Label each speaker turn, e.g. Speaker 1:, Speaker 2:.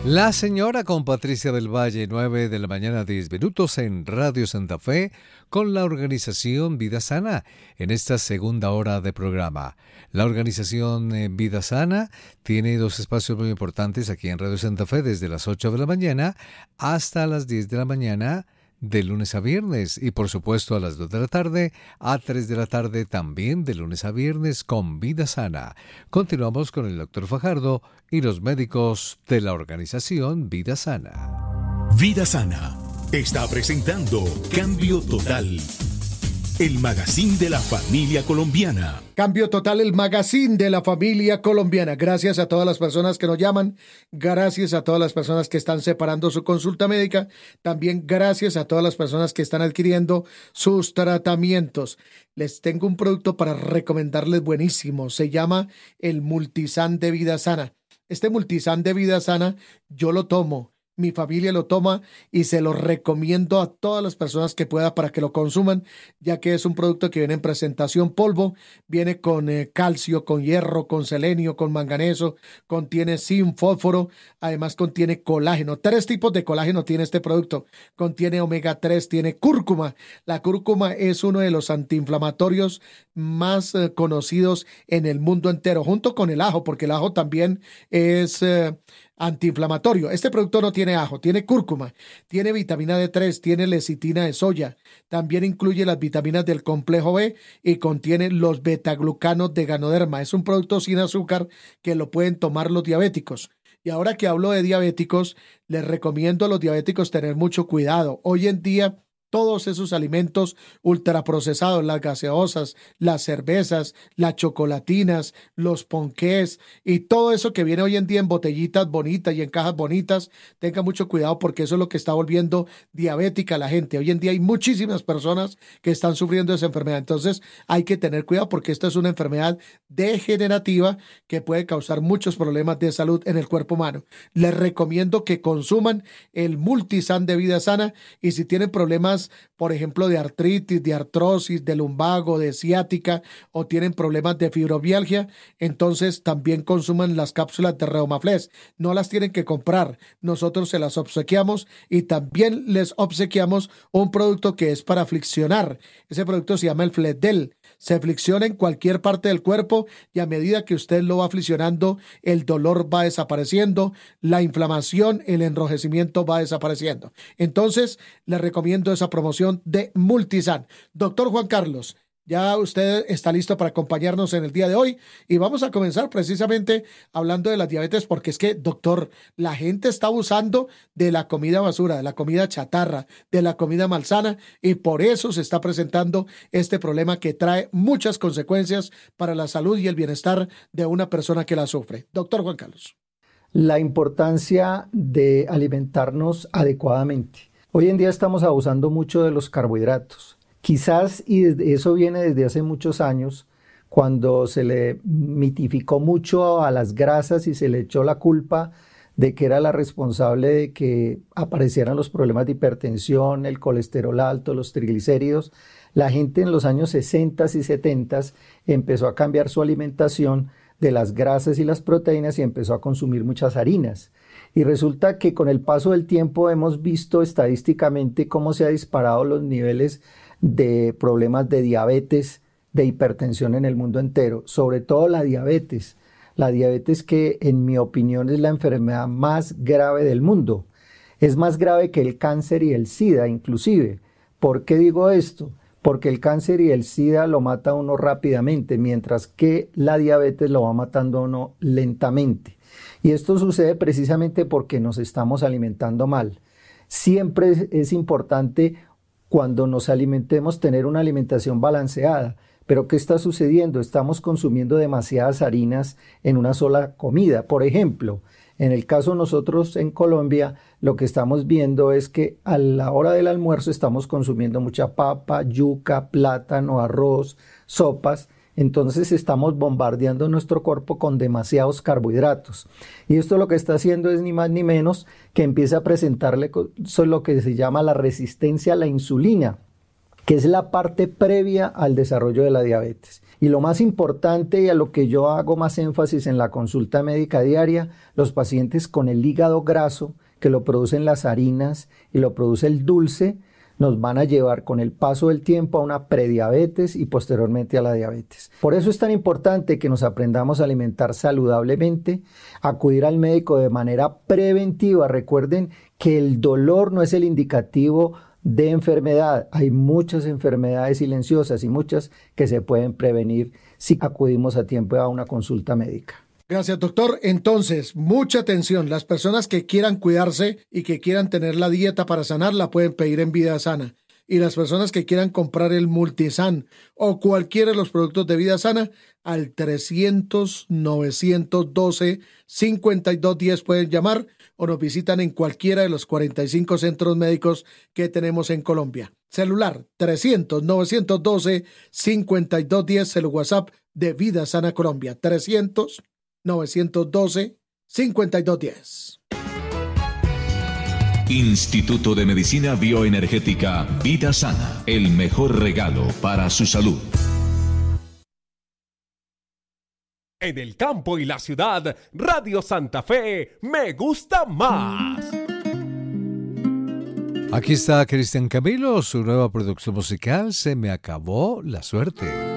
Speaker 1: La señora con Patricia del Valle, 9 de la mañana, 10 minutos en Radio Santa Fe, con la organización Vida Sana, en esta segunda hora de programa. La organización Vida Sana tiene dos espacios muy importantes aquí en Radio Santa Fe, desde las 8 de la mañana hasta las 10 de la mañana, de lunes a viernes, y por supuesto a las 2 de la tarde a 3 de la tarde también de lunes a viernes con Vida Sana. Continuamos con el doctor Fajardo y los médicos de la organización Vida Sana.
Speaker 2: Vida Sana está presentando Cambio Total, el magazine de la familia colombiana.
Speaker 3: Cambio Total, el magazine de la familia colombiana. Gracias a todas las personas que nos llaman, gracias a todas las personas que están separando su consulta médica, también gracias a todas las personas que están adquiriendo sus tratamientos. Les tengo un producto para recomendarles buenísimo, se llama el Multisan de Vida Sana. Este Multisan de Vida Sana yo lo tomo, mi familia lo toma y se lo recomiendo a todas las personas que pueda para que lo consuman, ya que es un producto que viene en presentación polvo, viene con calcio, con hierro, con selenio, con manganeso, contiene zinc, fósforo, además contiene colágeno. 3 tipos de colágeno tiene este producto. Contiene omega 3, tiene cúrcuma. La cúrcuma es uno de los antiinflamatorios más conocidos en el mundo entero, junto con el ajo, porque el ajo también es antiinflamatorio. Este producto no tiene ajo, tiene cúrcuma, tiene vitamina D3, tiene lecitina de soya, también incluye las vitaminas del complejo B y contiene los betaglucanos de Ganoderma. Es un producto sin azúcar que lo pueden tomar los diabéticos. Y ahora que hablo de diabéticos, les recomiendo a los diabéticos tener mucho cuidado. Hoy en día, todos esos alimentos ultraprocesados, las gaseosas, las cervezas, las chocolatinas, los ponqués y todo eso que viene hoy en día en botellitas bonitas y en cajas bonitas, tenga mucho cuidado porque eso es lo que está volviendo diabética a la gente. Hoy en día hay muchísimas personas que están sufriendo esa enfermedad. Entonces hay que tener cuidado porque esta es una enfermedad degenerativa que puede causar muchos problemas de salud en el cuerpo humano. Les recomiendo que consuman el Multisan de Vida Sana y si tienen problemas, por ejemplo, de artritis, de artrosis, de lumbago, de ciática o tienen problemas de fibromialgia, entonces también consuman las cápsulas de Reumaflex. No las tienen que comprar, nosotros se las obsequiamos y también les obsequiamos un producto que es para flexionar. Ese producto se llama el Flexdel. Se flexiona en cualquier parte del cuerpo y a medida que usted lo va flexionando, el dolor va desapareciendo, la inflamación, el enrojecimiento va desapareciendo. Entonces, le recomiendo esa promoción de Multisan. Doctor Juan Carlos, ya usted está listo para acompañarnos en el día de hoy y vamos a comenzar precisamente hablando de la diabetes porque es que, doctor, la gente está abusando de la comida basura, de la comida chatarra, de la comida malsana y por eso se está presentando este problema que trae muchas consecuencias para la salud y el bienestar de una persona que la sufre. Doctor Juan Carlos.
Speaker 4: La importancia de alimentarnos adecuadamente. Hoy en día estamos abusando mucho de los carbohidratos. Quizás, y eso viene desde hace muchos años, cuando se le mitificó mucho a las grasas y se le echó la culpa de que era la responsable de que aparecieran los problemas de hipertensión, el colesterol alto, los triglicéridos. La gente en los años 60 y 70 empezó a cambiar su alimentación de las grasas y las proteínas y empezó a consumir muchas harinas. Y resulta que con el paso del tiempo hemos visto estadísticamente cómo se han disparado los niveles de problemas de diabetes, de hipertensión en el mundo entero, sobre todo la diabetes que en mi opinión es la enfermedad más grave del mundo. Es más grave que el cáncer y el SIDA inclusive. ¿Por qué digo esto? Porque el cáncer y el SIDA lo mata a uno rápidamente, mientras que la diabetes lo va matando a uno lentamente. Y esto sucede precisamente porque nos estamos alimentando mal. Siempre es importante cuando nos alimentemos tener una alimentación balanceada. Pero ¿qué está sucediendo? Estamos consumiendo demasiadas harinas en una sola comida. Por ejemplo, en el caso de nosotros en Colombia, lo que estamos viendo es que a la hora del almuerzo estamos consumiendo mucha papa, yuca, plátano, arroz, sopas. Entonces estamos bombardeando nuestro cuerpo con demasiados carbohidratos. Y esto lo que está haciendo es ni más ni menos que empieza a presentarle lo que se llama la resistencia a la insulina. que es la parte previa al desarrollo de la diabetes. Y lo más importante y a lo que yo hago más énfasis en la consulta médica diaria, los pacientes con el hígado graso, que lo producen las harinas y lo produce el dulce, nos van a llevar con el paso del tiempo a una prediabetes y posteriormente a la diabetes. Por eso es tan importante que nos aprendamos a alimentar saludablemente, acudir al médico de manera preventiva. Recuerden que el dolor no es el indicativo de enfermedad. Hay muchas enfermedades silenciosas y muchas que se pueden prevenir si acudimos a tiempo a una consulta médica.
Speaker 3: Gracias, doctor. Entonces, mucha atención. Las personas que quieran cuidarse y que quieran tener la dieta para sanar, la pueden pedir en Vida Sana. Y las personas que quieran comprar el Multisan o cualquiera de los productos de Vida Sana, al 300-912-5210 pueden llamar o nos visitan en cualquiera de los 45 centros médicos que tenemos en Colombia. Celular 300-912-5210, el WhatsApp de Vida Sana Colombia, 300-912-5210.
Speaker 2: Instituto de Medicina Bioenergética Vida Sana, el mejor regalo para su salud.
Speaker 5: En el campo y la ciudad, Radio Santa Fe me gusta más.
Speaker 1: Aquí está Cristian Camilo, su nueva producción musical, Se me acabó la suerte.